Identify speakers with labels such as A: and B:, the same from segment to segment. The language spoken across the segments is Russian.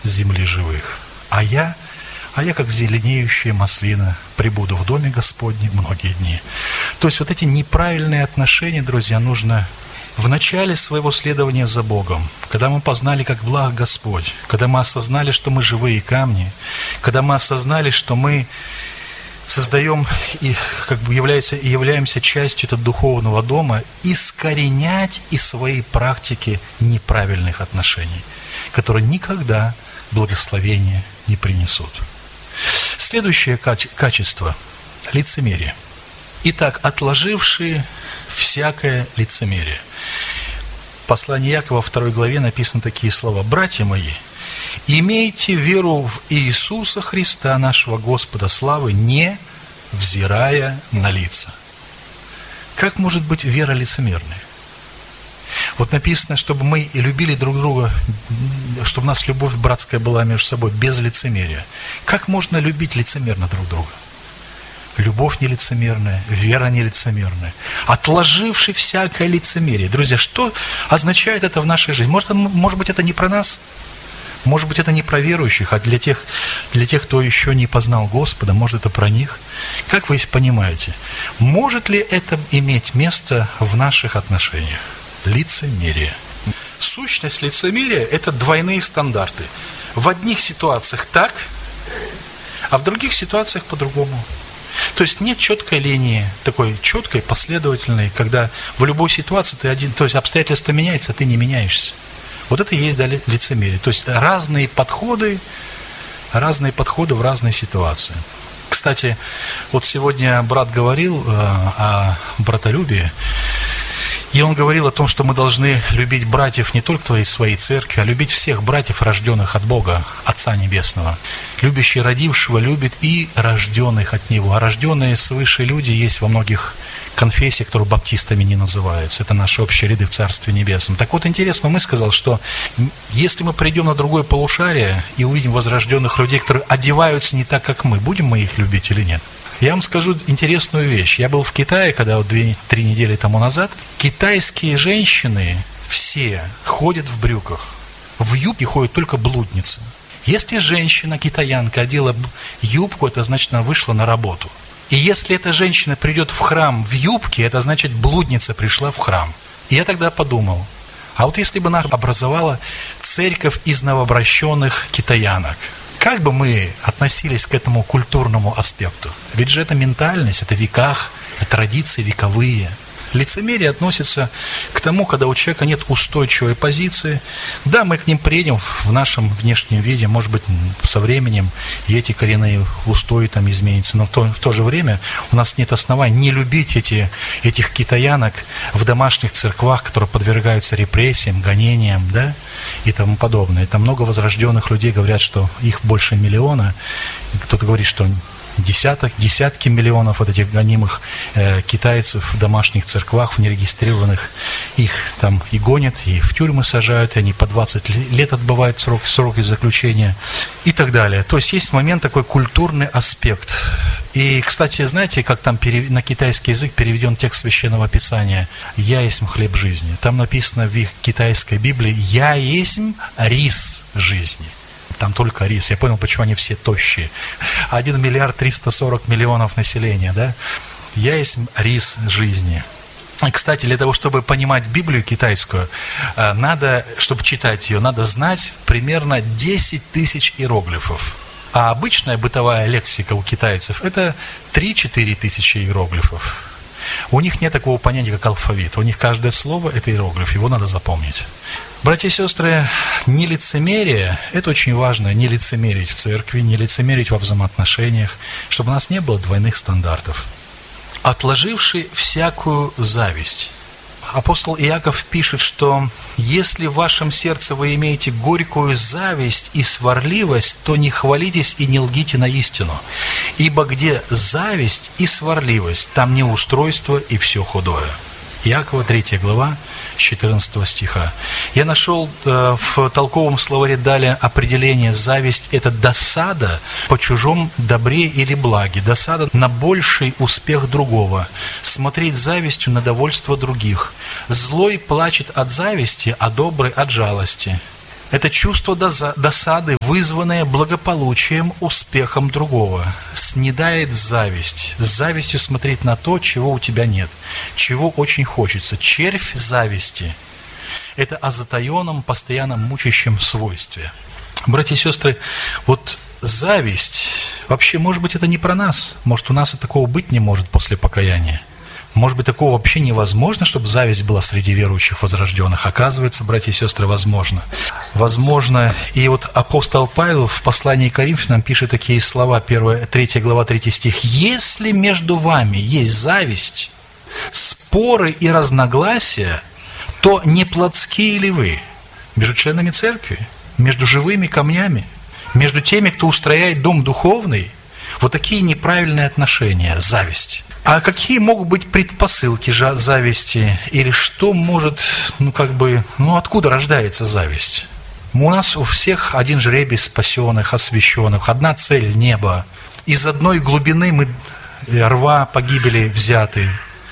A: земли живых. А я, как зеленеющая маслина, пребуду в доме Господнем многие дни. То есть вот эти неправильные отношения, друзья, нужно в начале своего следования за Богом, когда мы познали, как благ Господь, когда мы осознали, что мы живые камни, когда мы осознали, что мы создаем и как бы являемся частью этого духовного дома, искоренять из своей практики неправильных отношений, которые никогда благословения не принесут. Следующее качество – лицемерие. Итак, отложившие всякое лицемерие. В послании Иакова, 2 главе, написаны такие слова: «Братья мои, имейте веру в Иисуса Христа, нашего Господа славы, не взирая на лица». Как может быть вера лицемерной? Вот написано, чтобы мы и любили друг друга, чтобы у нас любовь братская была между собой, без лицемерия. Как можно любить лицемерно друг друга? Любовь нелицемерная, вера нелицемерная, отложивший всякое лицемерие. Друзья, что означает это в нашей жизни? Может быть, это не про нас? Может быть, это не про верующих, а для тех, кто еще не познал Господа, может, это про них? Как вы понимаете, может ли это иметь место в наших отношениях? Лицемерие. Сущность лицемерия – это двойные стандарты. В одних ситуациях так, а в других ситуациях по-другому. То есть нет четкой линии, такой четкой, последовательной, когда в любой ситуации ты один, то есть обстоятельства меняются, а ты не меняешься. Вот это и есть лицемерие. То есть разные подходы в разные ситуации. Кстати, вот сегодня брат говорил о братолюбии, и он говорил о том, что мы должны любить братьев не только в своей церкви, а любить всех братьев, рожденных от Бога, Отца Небесного. Любящий родившего любит и рожденных от Него. А рожденные свыше люди есть во многих конфессиях, которые баптистами не называются. Это наши общие ряды в Царстве Небесном. Так вот, интересно, мы сказали, что если мы придем на другое полушарие и увидим возрожденных людей, которые одеваются не так, как мы, будем мы их любить или нет? Я вам скажу интересную вещь. Я был в Китае, когда 2-3 недели тому назад. Китайские женщины все ходят в брюках. В юбке ходят только блудницы. Если женщина-китаянка одела юбку, это значит, она вышла на работу. И если эта женщина придет в храм в юбке, это значит, блудница пришла в храм. И я тогда подумал, а вот если бы она образовала церковь из новообращенных китаянок, как бы мы относились к этому культурному аспекту? Ведь же это ментальность, это веках, это традиции вековые. Лицемерие относится к тому, когда у человека нет устойчивой позиции. Да, мы к ним приедем в нашем внешнем виде, может быть, со временем и эти коренные устои там изменятся, но в то же время у нас нет оснований не любить этих китаянок в домашних церквах, которые подвергаются репрессиям, гонениям, да, и тому подобное. Там много возрожденных людей говорят, что их больше миллиона. Кто-то говорит, что десятки миллионов вот этих гонимых китайцев в домашних церквах, в нерегистрированных, их там и гонят, и в тюрьмы сажают, и они по 20 лет отбывают сроки заключения и так далее. То есть есть момент такой культурный аспект. И, кстати, знаете, как там на китайский язык переведен текст Священного Писания «Я есть хлеб жизни». Там написано в их китайской Библии «Я есть рис жизни». Там только рис. Я понял, почему они все тощие. 1 миллиард 340 миллионов населения, да? Я есть рис жизни. И, кстати, для того, чтобы понимать Библию китайскую, надо, чтобы читать ее, надо знать примерно 10 тысяч иероглифов. А обычная бытовая лексика у китайцев – это 3-4 тысячи иероглифов. У них нет такого понятия, как алфавит. У них каждое слово – это иероглиф, его надо запомнить. Братья и сестры, нелицемерие – это очень важно, не лицемерить в церкви, не лицемерить во взаимоотношениях, чтобы у нас не было двойных стандартов. Отложивший всякую зависть. Апостол Иаков пишет, что если в вашем сердце вы имеете горькую зависть и сварливость, то не хвалитесь и не лгите на истину. Ибо где зависть и сварливость, там неустройство и все худое. Иакова, 3 глава, с 14 стиха. Я нашел в толковом словаре далее определение: зависть – это досада по чужом добре или благе, досада на больший успех другого, смотреть завистью на довольство других. Злой плачет от зависти, а добрый от жалости. Это чувство досады, вызванное благополучием, успехом другого. Снедает зависть. С завистью смотреть на то, чего у тебя нет, чего очень хочется. Червь зависти. Это о затаенном, постоянно мучащем свойстве. Братья и сестры, вот зависть, вообще, может быть, это не про нас. Может, у нас и такого быть не может после покаяния. Может быть, такого вообще невозможно, чтобы зависть была среди верующих возрожденных. Оказывается, братья и сестры, возможно. Возможно. И вот апостол Павел в послании к Коринфянам пишет такие слова, 3 глава, 3 стих. «Если между вами есть зависть, споры и разногласия, то не плотские ли вы между членами церкви, между живыми камнями, между теми, кто устрояет дом духовный?» Вот такие неправильные отношения, зависть. А какие могут быть предпосылки зависти? Или что может, откуда рождается зависть? У нас у всех один жребий спасенных, освященных, одна цель – небо. Из одной глубины мы рва погибели взяты,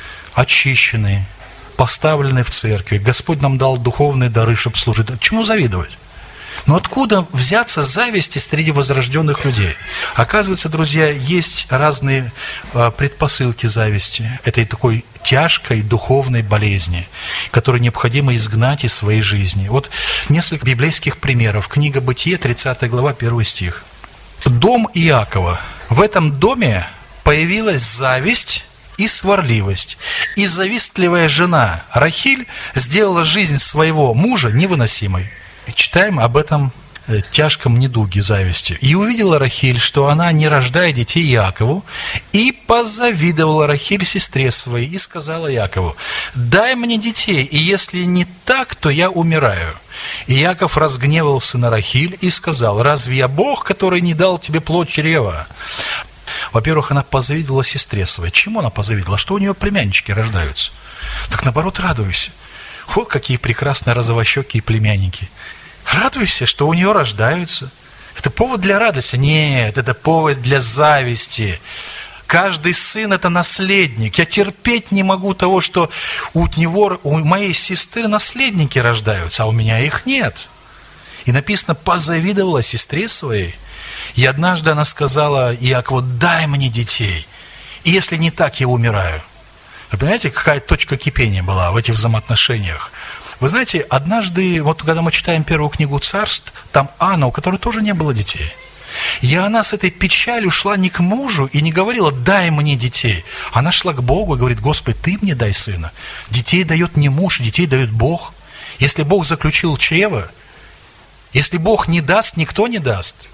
A: очищены, поставлены в церкви. Господь нам дал духовные дары, чтобы служить. Чему завидовать? Но откуда взяться зависти среди возрожденных людей? Оказывается, друзья, есть разные предпосылки зависти, этой такой тяжкой духовной болезни, которую необходимо изгнать из своей жизни. Вот несколько библейских примеров. Книга Бытие, 30 глава, 1 стих. Дом Иакова. В этом доме появилась зависть и сварливость. И завистливая жена Рахиль сделала жизнь своего мужа невыносимой. И читаем об этом тяжком недуге зависти. «И увидела Рахиль, что она не рождает детей Иакову, и позавидовала Рахиль сестре своей, и сказала Иакову: дай мне детей, и если не так, то я умираю. И Иаков разгневался на Рахиль и сказал: разве я Бог, который не дал тебе плод чрева?» Во-первых, она позавидовала сестре своей. Чему она позавидовала? Что у нее племяннички рождаются? Так наоборот, радуйся. О, какие прекрасные розовощекие племянники. Радуйся, что у нее рождаются. Это повод для радости? Нет, это повод для зависти. Каждый сын – это наследник. Я терпеть не могу того, что у моей сестры наследники рождаются, а у меня их нет. И написано: позавидовала сестре своей. И однажды она сказала Иакову: дай мне детей, и если не так, я умираю. Вы понимаете, какая точка кипения была в этих взаимоотношениях? Вы знаете, однажды, вот когда мы читаем первую книгу Царств, там Анна, у которой тоже не было детей. И она с этой печалью шла не к мужу и не говорила: дай мне детей. Она шла к Богу и говорит: Господи, ты мне дай сына. Детей дает не муж, детей дает Бог. Если Бог заключил чрево, если Бог не даст, никто не даст.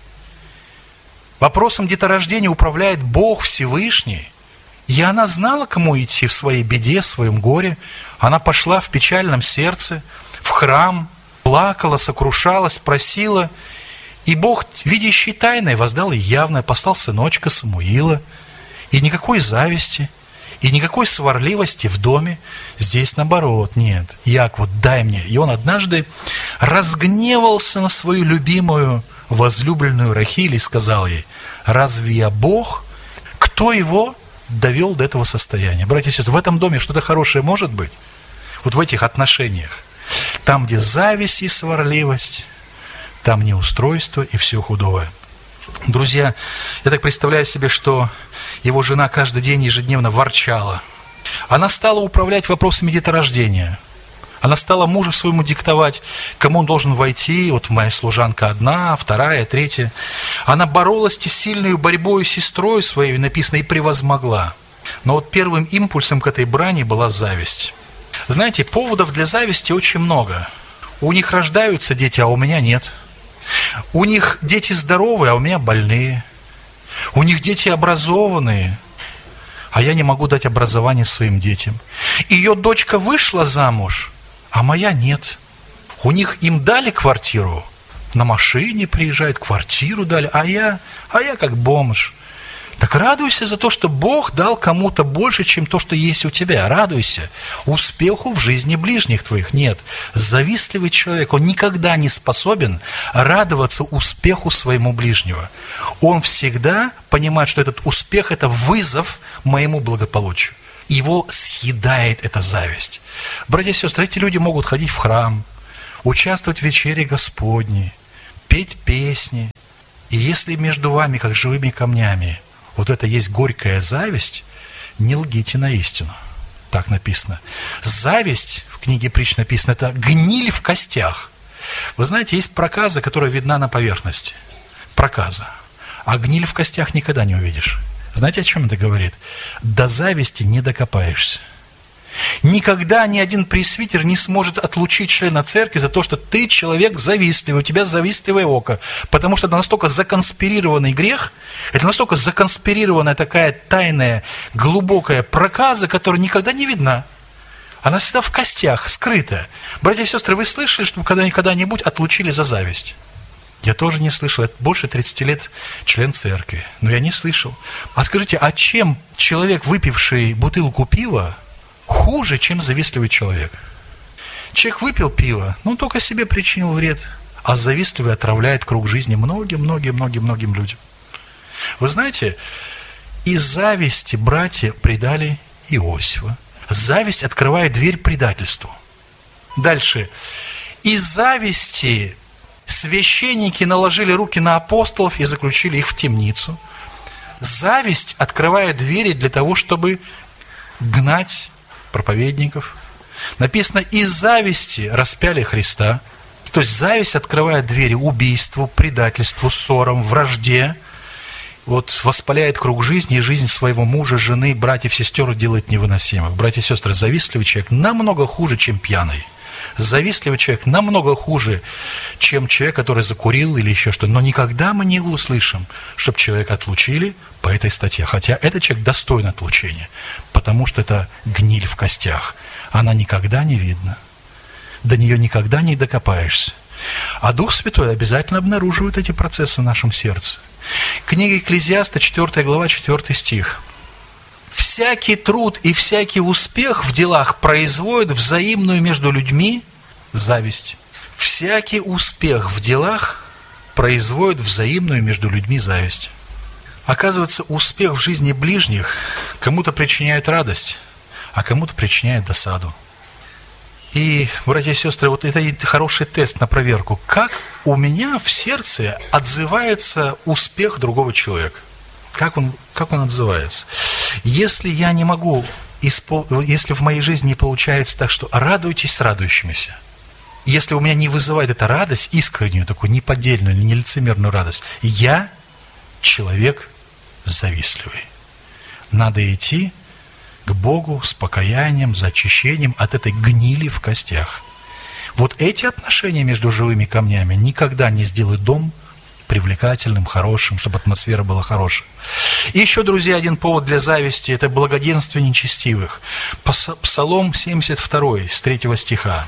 A: Вопросом деторождения управляет Бог Всевышний. И она знала, кому идти в своей беде, в своем горе. Она пошла в печальном сердце, в храм, плакала, сокрушалась, просила. И Бог, видящий тайное, воздал ей явное, послал сыночка Самуила. И никакой зависти, и никакой сварливости в доме. Здесь наоборот, нет. Иаков, дай мне. И он однажды разгневался на свою любимую, возлюбленную Рахиль и сказал ей: разве я Бог? Кто его довел до этого состояния? Братья и сестры, в этом доме что-то хорошее может быть? Вот в этих отношениях. Там, где зависть и сварливость, там неустройство и все худое. Друзья, я так представляю себе, что его жена каждый день ежедневно ворчала. Она стала управлять вопросами деторождения. Она стала мужу своему диктовать, кому он должен войти. Вот моя служанка одна, вторая, третья. Она боролась с сильной борьбой с сестрой своей, написано, и превозмогла. Но вот первым импульсом к этой брани была зависть. Знаете, поводов для зависти очень много. У них рождаются дети, а у меня нет. У них дети здоровые, а у меня больные. У них дети образованные, а я не могу дать образование своим детям. Ее дочка вышла замуж, а моя нет. У них им дали квартиру, на машине приезжают, квартиру дали, а я как бомж. Так радуйся за то, что Бог дал кому-то больше, чем то, что есть у тебя. Радуйся успеху в жизни ближних твоих. Нет, завистливый человек, он никогда не способен радоваться успеху своему ближнего. Он всегда понимает, что этот успех – это вызов моему благополучию. Его съедает эта зависть. Братья и сестры, эти люди могут ходить в храм, участвовать в вечере Господней, петь песни. И если между вами, как живыми камнями, вот это есть горькая зависть, не лгите на истину. Так написано. Зависть, в книге Притч написано, это гниль в костях. Вы знаете, есть проказа, которая видна на поверхности. Проказа. А гниль в костях никогда не увидишь. Знаете, о чем это говорит? До зависти не докопаешься. Никогда ни один пресвитер не сможет отлучить члена церкви за то, что ты человек завистливый, у тебя завистливое око. Потому что это настолько законспирированный грех, это настолько законспирированная такая тайная, глубокая проказа, которая никогда не видна. Она всегда в костях, скрытая. Братья и сестры, вы слышали, что когда-нибудь отлучили за зависть? Я тоже не слышал. Это больше 30 лет член церкви. Но я не слышал. А скажите, а чем человек, выпивший бутылку пива, хуже, чем завистливый человек? Человек выпил пиво, но он только себе причинил вред. А завистливый отравляет круг жизни многим людям. Вы знаете, из зависти братья предали Иосифа. Зависть открывает дверь предательству. Дальше. Из зависти священники наложили руки на апостолов и заключили их в темницу. Зависть открывает двери для того, чтобы гнать проповедников. Написано, из зависти распяли Христа. То есть зависть открывает двери убийству, предательству, ссорам, вражде. Вот воспаляет круг жизни, и жизнь своего мужа, жены, братьев, сестер делает невыносимых. Братья и сестры, завистливый человек намного хуже, чем пьяный. Завистливый человек намного хуже, чем человек, который закурил или еще что-то. Но никогда мы не услышим, чтобы человека отлучили по этой статье. Хотя этот человек достоин отлучения, потому что это гниль в костях. Она никогда не видна. До нее никогда не докопаешься. А Дух Святой обязательно обнаруживает эти процессы в нашем сердце. Книга Экклезиаста, 4 глава, 4 стих. «Всякий труд и всякий успех в делах производит взаимную между людьми зависть». Всякий успех в делах производит взаимную между людьми зависть. Оказывается, успех в жизни ближних кому-то причиняет радость, а кому-то причиняет досаду. И, братья и сестры, вот это хороший тест на проверку. Как у меня в сердце отзывается успех другого человека? Как он отзывается? Если я не могу, если в моей жизни не получается так, что радуйтесь с радующимися, если у меня не вызывает эта радость, искреннюю, такую неподдельную или нелицемерную радость, я человек завистливый. Надо идти к Богу с покаянием, за очищением от этой гнили в костях. Вот эти отношения между живыми камнями никогда не сделают дом привлекательным, хорошим, чтобы атмосфера была хорошей. И еще, друзья, один повод для зависти – это благоденствие нечестивых. Псалом 72, с 3 стиха.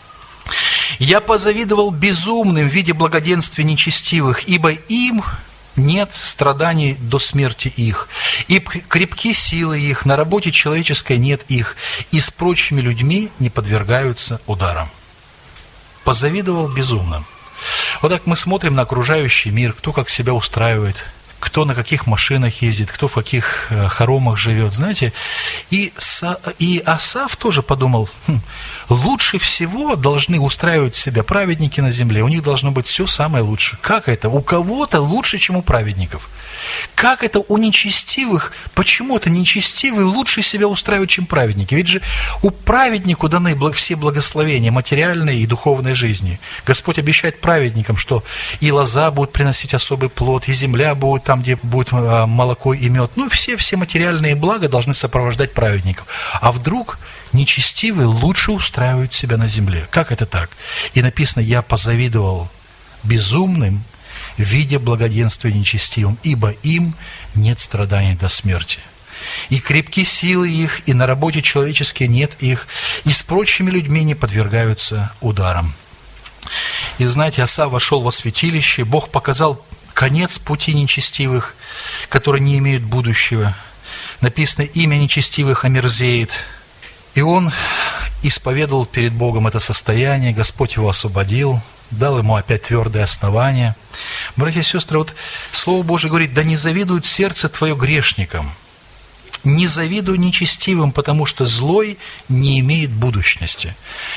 A: «Я позавидовал безумным в виде благоденствия нечестивых, ибо им нет страданий до смерти их, и крепки силы их, на работе человеческой нет их, и с прочими людьми не подвергаются ударам». Позавидовал безумным. Вот так мы смотрим на окружающий мир, кто как себя устраивает, кто на каких машинах ездит, кто в каких хоромах живет, знаете. И Асаф тоже подумал, лучше всего должны устраивать себя праведники на земле, у них должно быть все самое лучшее. Как это? У кого-то лучше, чем у праведников. Как это у нечестивых? Почему это нечестивые лучше себя устраивают, чем праведники? Ведь же у праведнику даны все благословения материальной и духовной жизни. Господь обещает праведникам, что и лоза будет приносить особый плод, и земля будет там, где будет молоко и мед. Ну, все материальные блага должны сопровождать праведников. А вдруг нечестивые лучше устраивают себя на земле? Как это так? И написано, я позавидовал безумным, видя благоденствие нечестивым, ибо им нет страданий до смерти. И крепки силы их, и на работе человеческие нет их, и с прочими людьми не подвергаются ударам. И знаете, Асав вошел во святилище, Бог показал конец пути нечестивых, которые не имеют будущего. Написано, имя нечестивых омерзеет. И он исповедовал перед Богом это состояние, Господь его освободил, дал ему опять твердое основание. Братья и сестры, вот Слово Божие говорит, да не завидует сердце твое грешникам, не завидуй нечестивым, потому что злой не имеет будущности.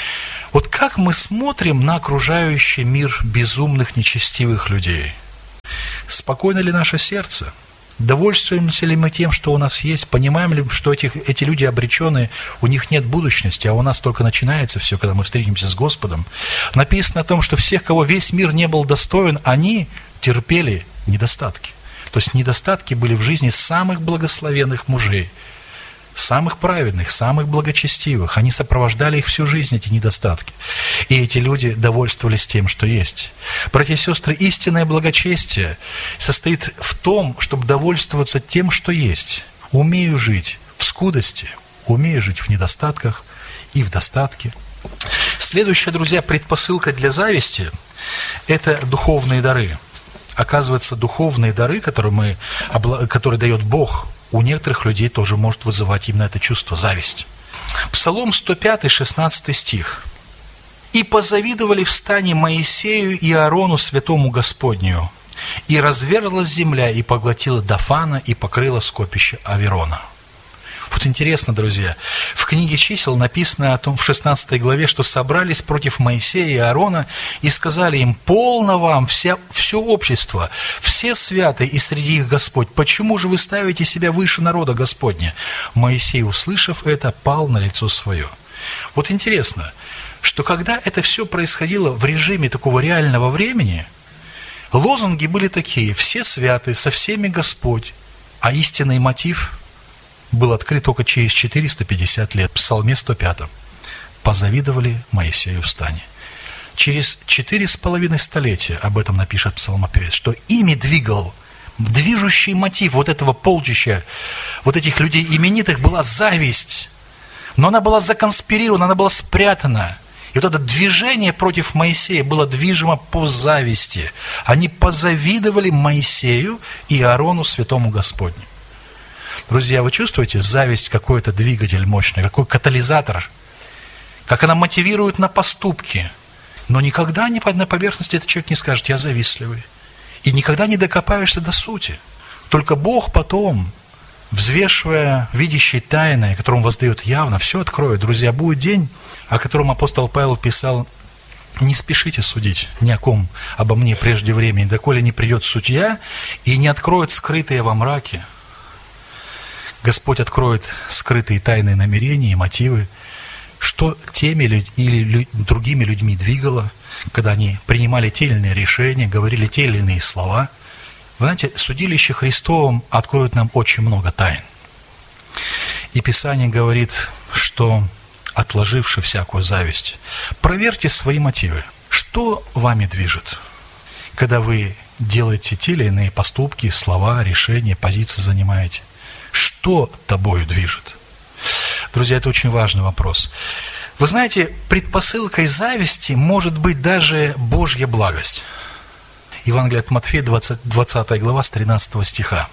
A: Вот как мы смотрим на окружающий мир безумных, нечестивых людей? Спокойно ли наше сердце? Довольствуемся ли мы тем, что у нас есть? Понимаем ли, что эти люди обречены, у них нет будущности, а у нас только начинается все, когда мы встретимся с Господом? Написано о том, что всех, кого весь мир не был достоин, они терпели недостатки. То есть недостатки были в жизни самых благословенных мужей, самых праведных, самых благочестивых. Они сопровождали их всю жизнь, эти недостатки. И эти люди довольствовались тем, что есть. Братья и сестры, истинное благочестие состоит в том, чтобы довольствоваться тем, что есть. Умею жить в скудости, умею жить в недостатках и в достатке. Следующая, друзья, предпосылка для зависти – это духовные дары. Оказывается, духовные дары, которые дает Бог, у некоторых людей тоже может вызывать именно это чувство, зависть. Псалом 105, 16 стих. «И позавидовали в стане Моисею и Аарону, святому Господню, и разверлась земля, и поглотила Дафана, и покрыла скопище Аверона». Вот интересно, друзья, в книге чисел написано о том, в 16 главе, что собрались против Моисея и Аарона и сказали им: «Полно вам все общество, все святые, и среди их Господь. Почему же вы ставите себя выше народа Господня?» Моисей, услышав это, пал на лицо свое. Вот интересно, что когда это все происходило в режиме такого реального времени, лозунги были такие: «Все святые, со всеми Господь», а истинный мотив был открыт только через 450 лет, в Псалме 105. «Позавидовали Моисею в стане». Через 4,5 столетия об этом напишет псалмопевец, что ими двигал, движущий мотив вот этого полчища, вот этих людей именитых, была зависть. Но она была законспирирована, она была спрятана. И вот это движение против Моисея было движимо по зависти. Они позавидовали Моисею и Аарону, святому Господню. Друзья, вы чувствуете зависть, какой-то двигатель мощный, какой катализатор, как она мотивирует на поступки. Но никогда на поверхности этот человек не скажет: «Я завистливый». И никогда не докопаешься до сути. Только Бог потом, взвешивая видящий тайное, которое Он воздает явно, все откроет. Друзья, будет день, о котором апостол Павел писал: «Не спешите судить ни о ком обо мне прежде времени, доколе не придет судья и не откроет скрытые во мраке». Господь откроет скрытые тайные намерения и мотивы, что теми или другими людьми двигало, когда они принимали те или иные решения, говорили те или иные слова. Вы знаете, судилище Христовом откроет нам очень много тайн. И Писание говорит, что, отложивши всякую зависть, проверьте свои мотивы. Что вами движет, когда вы делаете те или иные поступки, слова, решения, позиции занимаете? Что тобою движет? Друзья, это очень важный вопрос. Вы знаете, предпосылкой зависти может быть даже Божья благость. Евангелие от Матфея, 20 глава, с 13 стиха.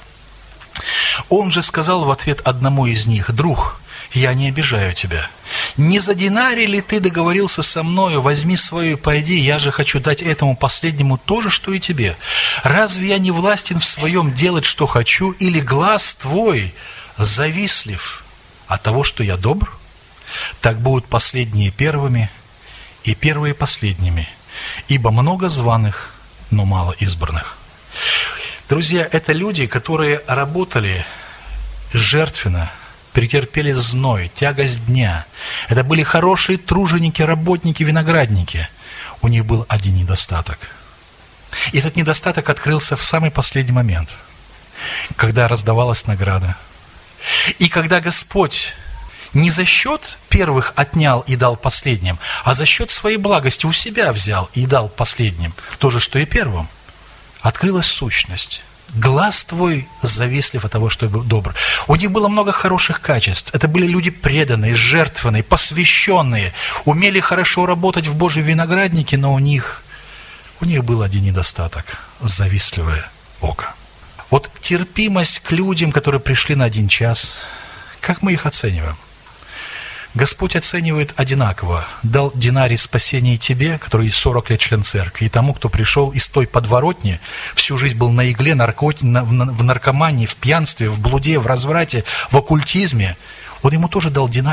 A: «Он же сказал в ответ одному из них: друг, я не обижаю тебя. Не за динарий ли ты договорился со мною? Возьми свое и пойди, я же хочу дать этому последнему то же, что и тебе. Разве я не властен в своем делать, что хочу, или глаз твой завистлив от того, что я добр? Так будут последние первыми, и первые последними, ибо много званых, но мало избранных». Друзья, это люди, которые работали жертвенно, претерпели зной, тягость дня. Это были хорошие труженики, работники, виноградники. У них был один недостаток. И этот недостаток открылся в самый последний момент, когда раздавалась награда. И когда Господь не за счет первых отнял и дал последним, а за счет своей благости у себя взял и дал последним то же, что и первым, открылась сущность. Глаз твой завистлив от того, что я добр. У них было много хороших качеств. Это были люди преданные, жертвенные, посвященные, умели хорошо работать в Божьем винограднике, но у них был один недостаток – завистливое око. Вот терпимость к людям, которые пришли на 1 час, как мы их оцениваем? Господь оценивает одинаково. Дал динарий спасения и тебе, который 40 лет член церкви, и тому, кто пришел из той подворотни, всю жизнь был на игле, в наркомании, в пьянстве, в блуде, в разврате, в оккультизме. Он ему тоже дал динарий.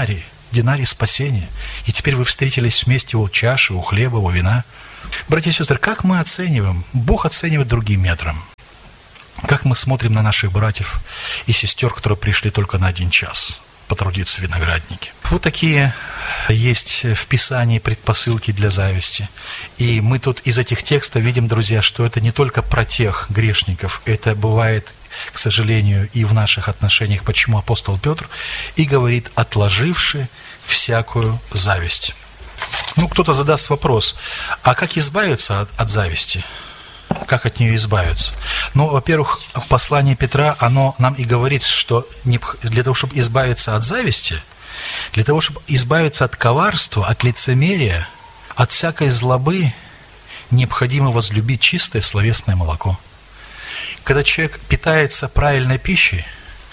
A: динарий спасения. И теперь вы встретились вместе у чаши, у хлеба, у вина. Братья и сестры, как мы оцениваем? Бог оценивает другим метром. Как мы смотрим на наших братьев и сестер, которые пришли только на 1 час потрудиться в винограднике. Вот такие есть в Писании предпосылки для зависти. И мы тут из этих текстов видим, друзья, что это не только про тех грешников, это бывает, к сожалению, и в наших отношениях, почему апостол Петр и говорит: отложивши всякую зависть. Кто-то задаст вопрос: а как избавиться от зависти? Как от нее избавиться? Во-первых, послание Петра, оно нам и говорит, что для того, чтобы избавиться от зависти, для того, чтобы избавиться от коварства, от лицемерия, от всякой злобы, необходимо возлюбить чистое словесное молоко. Когда человек питается правильной пищей,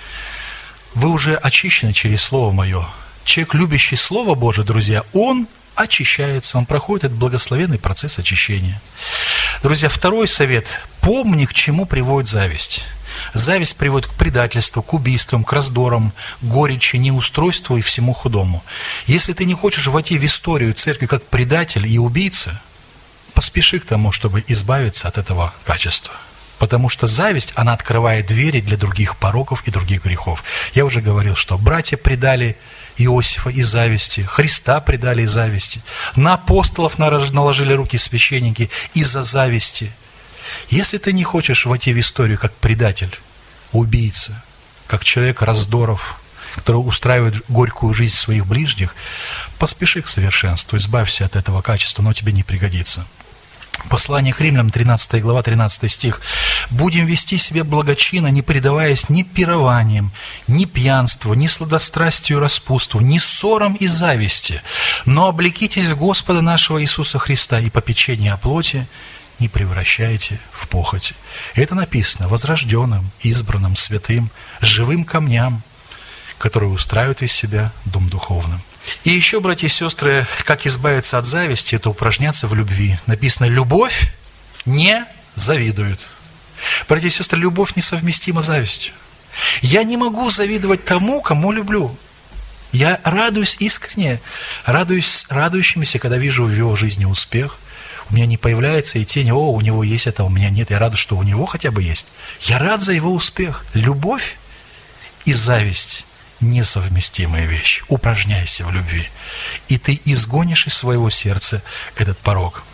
A: вы уже очищены через Слово Мое. Человек, любящий Слово Божие, друзья, он очищается, он проходит этот благословенный процесс очищения. Друзья, второй совет. Помни, к чему приводит зависть. Зависть приводит к предательству, к убийствам, к раздорам, горечи, неустройству и всему худому. Если ты не хочешь войти в историю церкви как предатель и убийца, поспеши к тому, чтобы избавиться от этого качества. Потому что зависть, она открывает двери для других пороков и других грехов. Я уже говорил, что братья предали Иосифа из зависти, Христа предали из зависти, на апостолов наложили руки священники из-за зависти. Если ты не хочешь войти в историю как предатель, убийца, как человек раздоров, который устраивает горькую жизнь своих ближних, поспеши к совершенству, избавься от этого качества, оно тебе не пригодится. Послание к Римлянам, 13 глава, 13 стих. «Будем вести себя благочинно, не предаваясь ни пированиям, ни пьянству, ни сладострастию и распутству, ни ссорам и зависти, но облекитесь в Господа нашего Иисуса Христа, и попечение о плоти не превращайте в похоть». Это написано возрожденным, избранным, святым, живым камням, которые устраивают из себя дом духовным. И еще, братья и сестры, как избавиться от зависти, это упражняться в любви. Написано: любовь не завидует. Братья и сестры, любовь несовместима с завистью. Я не могу завидовать тому, кому люблю. Я радуюсь искренне, радуюсь радующимся, когда вижу в его жизни успех. У меня не появляется и тень: о, у него есть это, у меня нет. Я рад, что у него хотя бы есть. Я рад за его успех. Любовь и зависть – несовместимые вещи. Упражняйся в любви, и ты изгонишь из своего сердца этот порок.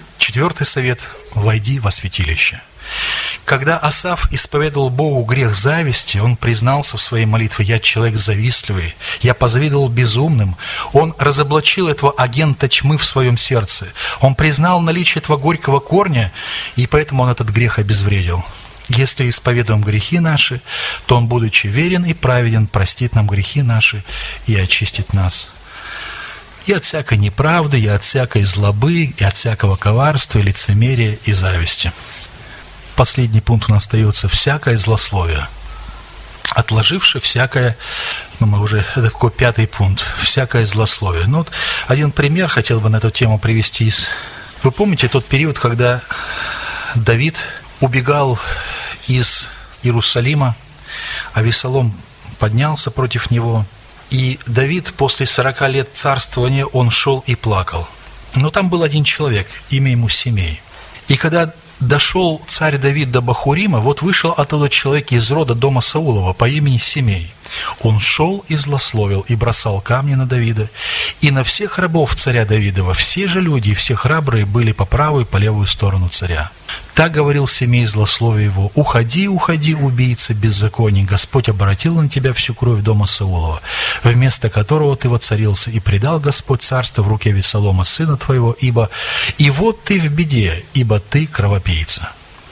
A: 4 совет: войди во святилище. Когда Асаф исповедовал Богу грех зависти, он признался в своей молитве: «Я человек завистливый, я позавидовал безумным». Он разоблачил этого агента тьмы в своем сердце. Он признал наличие этого горького корня, и поэтому он этот грех обезвредил. Если исповедуем грехи наши, то Он, будучи верен и праведен, простит нам грехи наши и очистит нас и от всякой неправды, и от всякой злобы, и от всякого коварства, и лицемерия, и зависти. Последний пункт у нас остается: всякое злословие. Отложивши всякое, это такой 5 пункт, всякое злословие. Один пример хотел бы на эту тему привести. Вы помните тот период, когда Давид убегал из Иерусалима, Авессалом поднялся против него, и Давид после 40 лет царствования, он шел и плакал. Но там был один человек, имя ему Семей. И когда дошел царь Давид до Бахурима, вышел оттуда человек из рода дома Саулова по имени Семей. Он шел и злословил, и бросал камни на Давида, и на всех рабов царя Давидова. Все же люди и все храбрые были по правую и по левую сторону царя. Так говорил Семей, злословие его: «Уходи, уходи, убийца беззаконий, Господь обратил на тебя всю кровь дома Саулова, вместо которого ты воцарился, и предал Господь царство в руке Авессалома, сына твоего, и вот ты в беде, ибо ты кровопийца».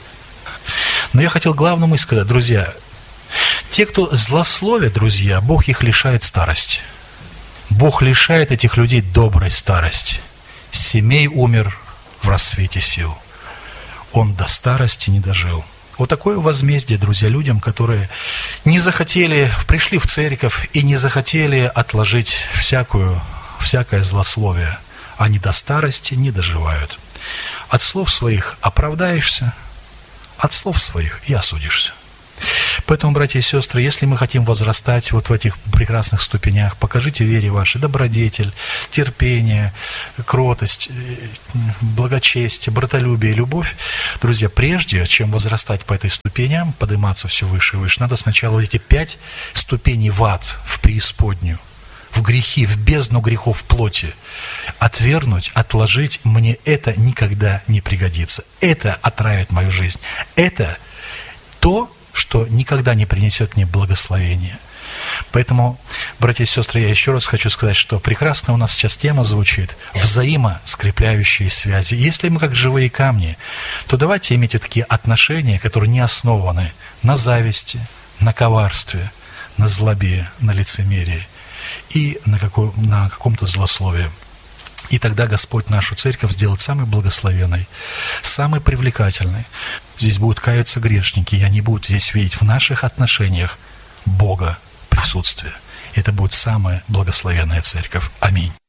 A: Но я хотел главному сказать, друзья, те, кто злословят, друзья, Бог их лишает старости. Бог лишает этих людей доброй старости. Семей умер в рассвете сил. Он до старости не дожил. Вот такое возмездие, друзья, людям, которые не захотели, пришли в церковь и не захотели отложить всякое злословие. Они до старости не доживают. От слов своих оправдаешься, от слов своих и осудишься. Поэтому, братья и сестры, если мы хотим возрастать вот в этих прекрасных ступенях, покажите вере вашей добродетель, терпение, кротость, благочестие, братолюбие, любовь. Друзья, прежде чем возрастать по этой ступеням, подниматься все выше и выше, надо сначала вот эти 5 ступеней в ад, в преисподнюю, в грехи, в бездну грехов плоти отвергнуть, отложить. Мне это никогда не пригодится. Это отравит мою жизнь. Это то, что никогда не принесет мне благословения. Поэтому, братья и сестры, я еще раз хочу сказать, что прекрасно у нас сейчас тема звучит взаимоскрепляющие связи. Если мы как живые камни, то давайте иметь такие отношения, которые не основаны на зависти, на коварстве, на злобе, на лицемерии и на каком-то злословии. И тогда Господь нашу церковь сделает самой благословенной, самой привлекательной. Здесь будут каяться грешники, и они будут здесь видеть в наших отношениях Бога присутствие. Это будет самая благословенная церковь. Аминь.